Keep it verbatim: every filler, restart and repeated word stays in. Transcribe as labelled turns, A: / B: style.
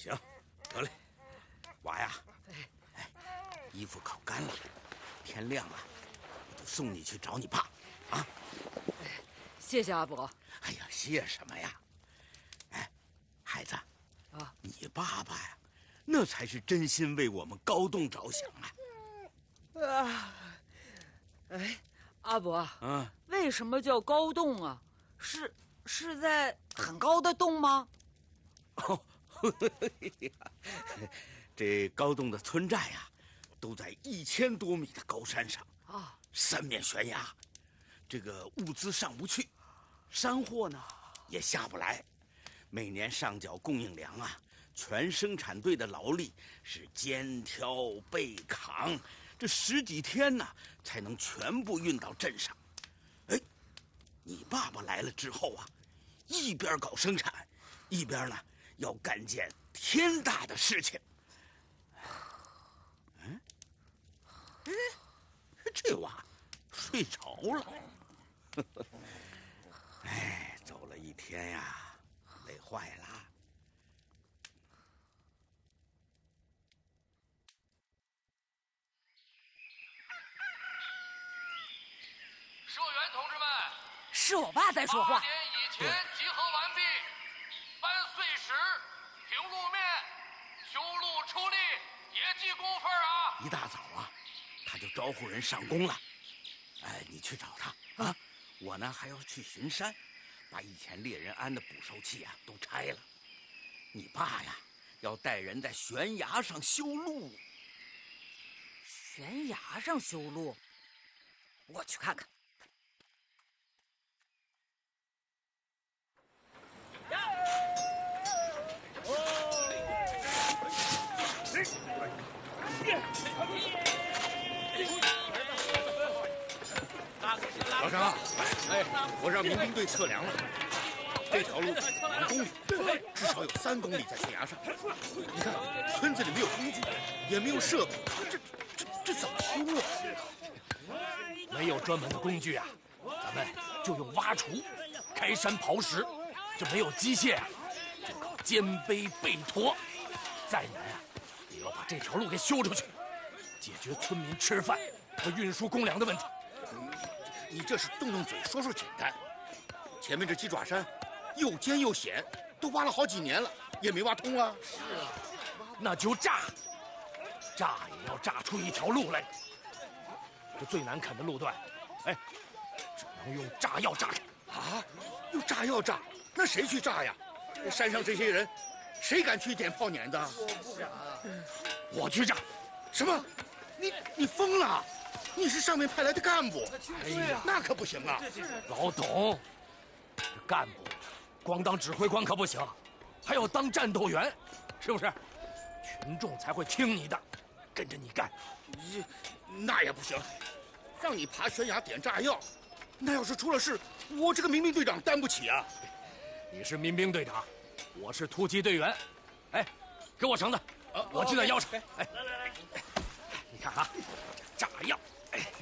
A: 行，得嘞，娃呀，哎，衣服烤干了，天亮了，我就送你去找你爸，啊！
B: 谢谢阿伯。
A: 哎呀，谢什么呀？哎，孩子，啊，你爸爸呀，那才是真心为我们高栋着想啊！
B: 啊，哎，阿伯，
A: 嗯，
B: 为什么叫高洞啊？是是在很高的洞吗？
A: 哦，这高洞的村寨呀，都在一千多米的高山上啊，三面悬崖，这个物资上不去，山货呢也下不来，每年上缴供应粮啊，全生产队的劳力是肩挑背扛，这十几天呢才能全部运到镇上。哎，你爸爸来了之后啊，一边搞生产，一边呢要干件天大的事情。嗯，哎，这娃睡着了。哎，走了一天呀，累坏了。
C: 社员同志们，
B: 是我爸在说话。
C: 八点以前集合完毕，搬碎石、平路面、修路出力，也记工分啊！
A: 一大早啊，他就招呼人上工了。哎，你去找他啊！我呢还要去巡山，把以前猎人安的捕兽器啊都拆了。你爸呀，要带人在悬崖上修路。
B: 悬崖上修路，我去看看。
D: 老张，哎，我让民兵队测量了，这条路两公里，至少有三公里在悬崖上。你看，村子里没有工具，也没有设备，这这这怎么修啊？
E: 没有专门的工具啊，咱们就用挖锄、开山刨石。这没有机械啊，就靠肩背背驮。再难啊，也要把这条路给修出去，解决村民吃饭和运输公粮的问题。
D: 你这是动动嘴说说简单，前面这鸡爪山又尖又险，都挖了好几年了，也没挖通啊。
E: 是啊，那就炸，炸也要炸出一条路来。这最难啃的路段，哎，只能用炸药炸开。
D: 啊，用炸药炸？那谁去炸呀？山上这些人，谁敢去点炮碾子？
E: 我不敢，我去炸。
D: 什么？你你疯了？你是上面派来的干部，
E: 哎呀，
D: 那可不行啊！
E: 老董，这干部光当指挥官可不行，还要当战斗员，是不是？群众才会听你的，跟着你干。
D: 这那也不行，让你爬悬崖点炸药，那要是出了事，我这个民兵队长担不起啊！
E: 你是民兵队长，我是突击队员。哎，给我绳子，我系在腰上。哎，来来来，你看啊，炸药。